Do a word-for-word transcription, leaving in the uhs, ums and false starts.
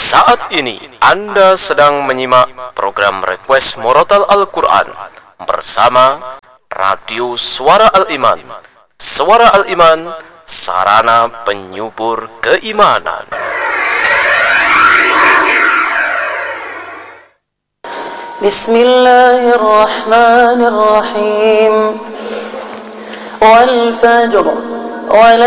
Saat ini Anda sedang menyimak program Request Murotal Al-Quran bersama Radio Suara Al-Iman. Suara Al-Iman, sarana penyubur keimanan. Bismillahirrahmanirrahim. Wal fajr.